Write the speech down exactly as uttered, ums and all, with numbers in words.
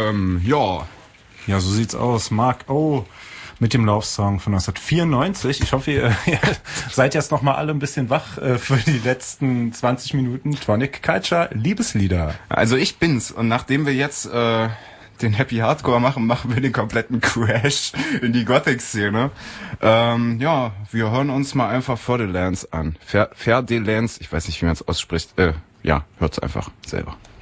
Ähm, ja. Ja, so sieht's aus. Mark O. mit dem Love Song von neunzehnhundertvierundneunzig. Ich hoffe, ihr, ihr seid jetzt noch mal alle ein bisschen wach äh, für die letzten zwanzig Minuten Tronic Culture Liebeslieder. Also ich bin's. Und nachdem wir jetzt äh, den Happy Hardcore machen, machen wir den kompletten Crash in die Gothic-Szene. Ähm, ja, wir hören uns mal einfach Fer de Lance an. Fer, Fer de Lance, ich weiß nicht, wie man es ausspricht. Äh, ja, hört's einfach selber.